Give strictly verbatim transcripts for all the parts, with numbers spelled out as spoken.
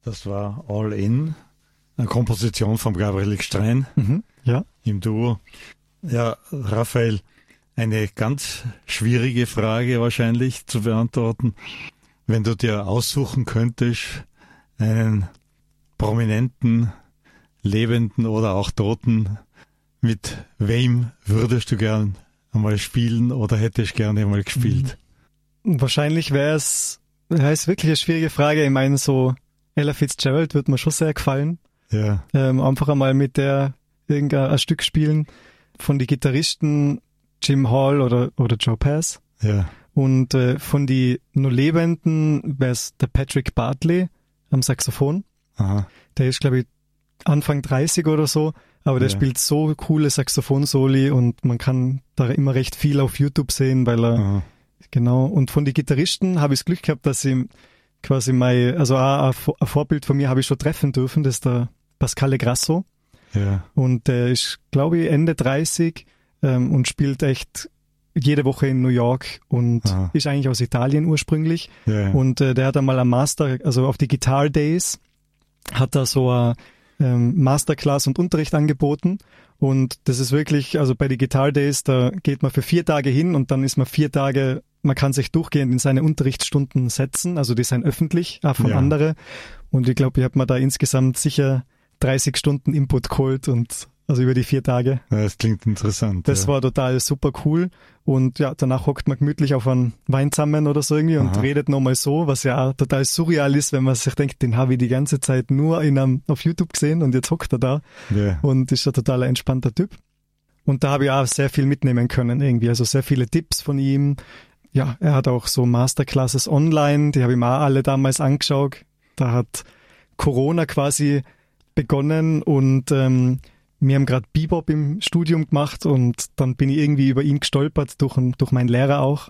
Das war All In, eine Komposition von Gabriel Gstrein Mhm. Ja. im Duo. Ja, Raphael, eine ganz schwierige Frage wahrscheinlich zu beantworten. Wenn du dir aussuchen könntest, einen prominenten, lebenden oder auch toten, mit wem würdest du gern einmal spielen oder hättest gerne einmal gespielt? Wahrscheinlich wäre es, ja, ist wirklich eine schwierige Frage. Ich meine, so Ella Fitzgerald wird mir schon sehr gefallen. Ja, Ähm, einfach einmal mit der irgendein ein Stück spielen. Von den Gitarristen Jim Hall oder, oder Joe Pass. ja, Und äh, von die nur Lebenden wäre es der Patrick Bartley am Saxophon. aha, Der ist, glaube ich, Anfang dreißig oder so, aber der Ja. spielt so coole Saxophon-Soli und man kann da immer recht viel auf YouTube sehen, weil er, aha, genau, und von den Gitarristen habe ich das Glück gehabt, dass ich quasi mein, also auch ein Vor- ein Vorbild von mir habe ich schon treffen dürfen, das ist der Pascale Grasso ja, und der ist, glaube ich, Ende dreißig ähm, und spielt echt jede Woche in New York und Aha. ist eigentlich aus Italien ursprünglich. ja, Und äh, der hat einmal am Master, also auf die Guitar Days, hat er so eine ähm, Masterclass und Unterricht angeboten. Und das ist wirklich, also bei den Guitar Days, da geht man für vier Tage hin und dann ist man vier Tage, man kann sich durchgehend in seine Unterrichtsstunden setzen. Also die sind öffentlich, auch von Ja. anderen. Und ich glaube, ich habe mir da insgesamt sicher dreißig Stunden Input geholt und also über die vier Tage. das klingt interessant. Das ja. war total super cool. Und ja, danach hockt man gemütlich auf einen Wein zusammen oder so irgendwie und Aha. redet nochmal so, was ja auch total surreal ist, wenn man sich denkt, den habe ich die ganze Zeit nur in einem, auf YouTube gesehen und jetzt hockt er da Ja, und ist ein total entspannter Typ. Und da habe ich auch sehr viel mitnehmen können irgendwie, also sehr viele Tipps von ihm. Ja, er hat auch so Masterclasses online, die habe ich mir auch alle damals angeschaut. Da hat Corona quasi begonnen und ähm, wir haben gerade Bebop im Studium gemacht und dann bin ich irgendwie über ihn gestolpert, durch, durch meinen Lehrer auch.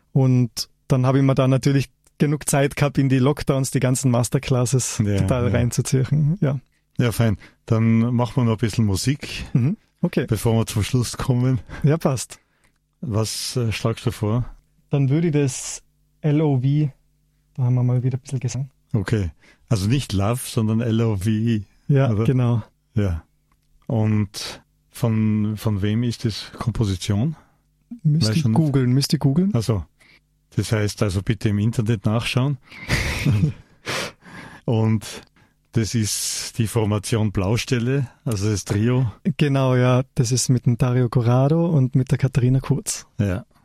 Und dann habe ich mir da natürlich genug Zeit gehabt, in die Lockdowns die ganzen Masterclasses Ja, total ja. reinzuziehen. Ja. ja, fein. Dann machen wir noch ein bisschen Musik, Mhm. Okay, bevor wir zum Schluss kommen. ja, passt. Was äh, schlagst du vor? Dann würde ich das L O V, da haben wir mal wieder ein bisschen Gesang. Okay, also nicht Love, sondern L O V E. Ja, Oder? genau. Ja. Und von, von wem ist das Komposition? Müsste Weiß ich schon- googeln, müsste ich googeln. Also, das heißt also bitte im Internet nachschauen. Und das ist die Formation Blaustelle, also das Trio. Genau, ja, das ist mit dem Dario Corrado und mit der Katharina Kurz. Ja,